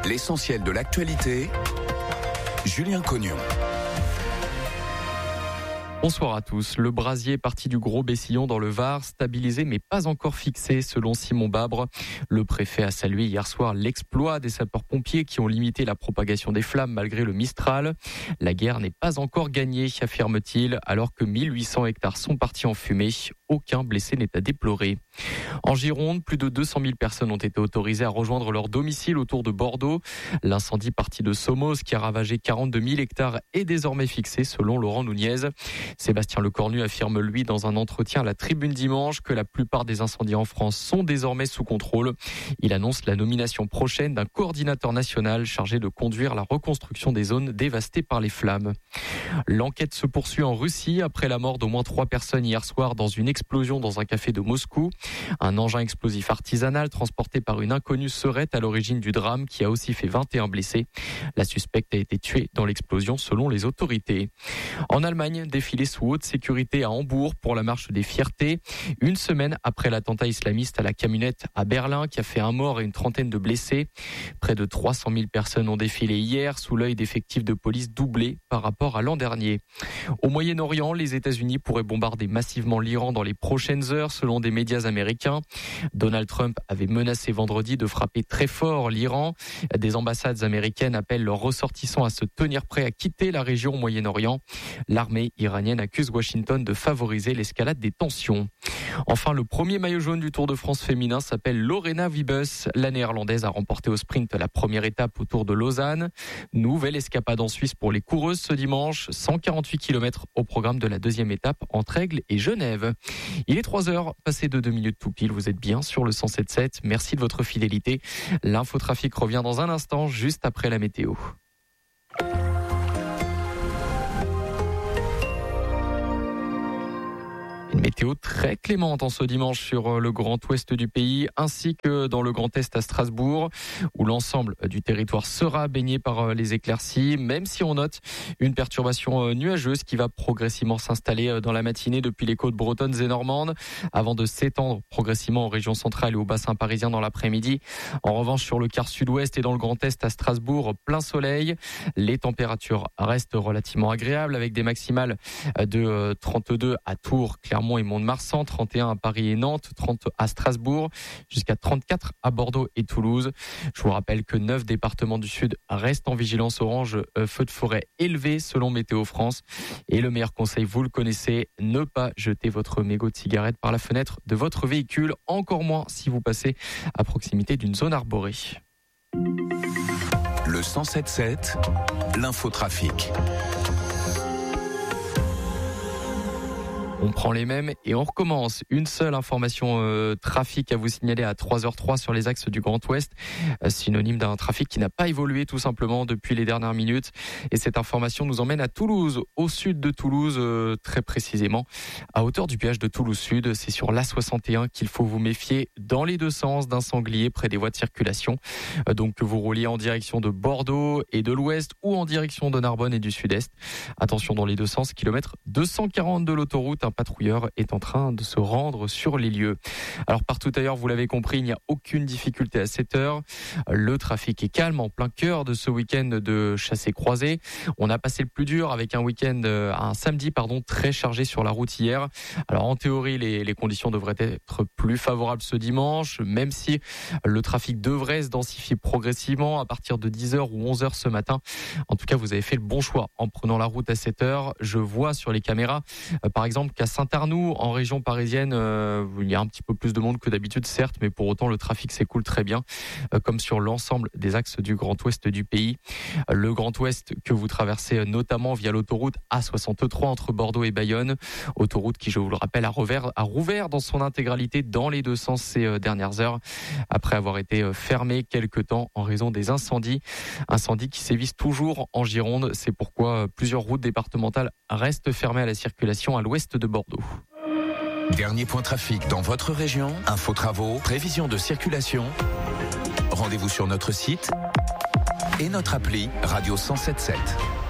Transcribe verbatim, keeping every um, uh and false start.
L'essentiel de l'actualité, Julien Cognon. Bonsoir à tous. Le brasier parti du Gros Bessillon dans le Var, stabilisé mais pas encore fixé selon Simon Babre. Le préfet a salué hier soir l'exploit des sapeurs-pompiers qui ont limité la propagation des flammes malgré le Mistral. La guerre n'est pas encore gagnée, affirme-t-il, alors que mille huit cents hectares sont partis en fumée. Aucun blessé n'est à déplorer. En Gironde, plus de deux cent mille personnes ont été autorisées à rejoindre leur domicile autour de Bordeaux. L'incendie parti de Somos, qui a ravagé quarante-deux mille hectares, est désormais fixé selon Laurent Nunez. Sébastien Lecornu affirme, lui, dans un entretien à la Tribune dimanche, que la plupart des incendies en France sont désormais sous contrôle. Il annonce la nomination prochaine d'un coordinateur national chargé de conduire la reconstruction des zones dévastées par les flammes. L'enquête se poursuit en Russie après la mort d'au moins trois personnes hier soir dans une explosion dans un café de Moscou. Un engin explosif artisanal transporté par une inconnue serait à l'origine du drame qui a aussi fait vingt et un blessés. La suspecte a été tuée dans l'explosion selon les autorités. En Allemagne, défilé sous haute sécurité à Hambourg pour la marche des fiertés. Une semaine après l'attentat islamiste à la camionnette à Berlin qui a fait un mort et une trentaine de blessés. Près de trois cent mille personnes ont défilé hier sous l'œil d'effectifs de police doublés par rapport à l'an dernier. Au Moyen-Orient, les États-Unis pourraient bombarder massivement l'Iran dans les prochaines heures selon des médias américains. Donald Trump avait menacé vendredi de frapper très fort l'Iran. Des ambassades américaines appellent leurs ressortissants à se tenir prêts à quitter la région au Moyen-Orient. L'armée iranienne accuse Washington de favoriser l'escalade des tensions. Enfin, le premier maillot jaune du Tour de France féminin s'appelle Lorena Wiebes. La néerlandaise a remporté au sprint la première étape au Tour de Lausanne. Nouvelle escapade en Suisse pour les coureuses ce dimanche. cent quarante-huit kilomètres au programme de la deuxième étape entre Aigle et Genève. Il est trois heures, passé de deux minutes tout pile. Vous êtes bien sur le cent sept sept. Merci de votre fidélité. L'infotrafic revient dans un instant, juste après la météo. Une météo très clémente en ce dimanche sur le grand ouest du pays, ainsi que dans le grand est à Strasbourg, où l'ensemble du territoire sera baigné par les éclaircies, même si on note une perturbation nuageuse qui va progressivement s'installer dans la matinée depuis les côtes bretonnes et normandes, avant de s'étendre progressivement aux régions centrales et au bassin parisien dans l'après-midi. En revanche, sur le quart sud-ouest et dans le grand est à Strasbourg, plein soleil. Les températures restent relativement agréables, avec des maximales de trente-deux à Tours, Clermont et Mont-de-Marsan, trente et un à Paris et Nantes, trente à Strasbourg, jusqu'à trente-quatre à Bordeaux et Toulouse. Je vous rappelle que neuf départements du Sud restent en vigilance orange, feu de forêt élevé selon Météo France. Et le meilleur conseil, vous le connaissez, ne pas jeter votre mégot de cigarette par la fenêtre de votre véhicule, encore moins si vous passez à proximité d'une zone arborée. Le cent sept sept, l'infotrafic. On prend les mêmes et on recommence. Une seule information euh, trafic à vous signaler à trois heures zéro trois sur les axes du Grand Ouest, euh, synonyme d'un trafic qui n'a pas évolué tout simplement depuis les dernières minutes. Et cette information nous emmène à Toulouse, au sud de Toulouse, euh, très précisément, à hauteur du péage de Toulouse Sud. C'est sur l'A soixante et un qu'il faut vous méfier dans les deux sens d'un sanglier près des voies de circulation. Euh, donc que vous rouliez en direction de Bordeaux et de l'ouest ou en direction de Narbonne et du sud-est. Attention dans les deux sens, kilomètre deux cent quarante de l'autoroute. Un patrouilleur est en train de se rendre sur les lieux. Alors partout ailleurs, vous l'avez compris, il n'y a aucune difficulté à cette heure. Le trafic est calme en plein cœur de ce week-end de chassé-croisé. On a passé le plus dur avec un week-end, un samedi pardon, très chargé sur la route hier. Alors en théorie, les, les conditions devraient être plus favorables ce dimanche, même si le trafic devrait se densifier progressivement à partir de dix heures ou onze heures ce matin. En tout cas, vous avez fait le bon choix en prenant la route à cette heure. Je vois sur les caméras, euh, par exemple, qu'à Saint-Arnoux, en région parisienne, euh, il y a un petit peu plus de monde que d'habitude, certes, mais pour autant, le trafic s'écoule très bien, euh, comme sur l'ensemble des axes du Grand Ouest du pays. Le Grand Ouest que vous traversez notamment via l'autoroute A soixante-trois entre Bordeaux et Bayonne, autoroute qui, je vous le rappelle, a rouvert, a rouvert dans son intégralité dans les deux sens ces dernières heures, après avoir été fermée quelque temps en raison des incendies. Incendies qui sévissent toujours en Gironde, c'est pourquoi plusieurs routes départementales restent fermées à la circulation à l'ouest de Bordeaux. Dernier point trafic dans votre région, info travaux, prévision de circulation. Rendez-vous sur notre site et notre appli Radio cent sept sept.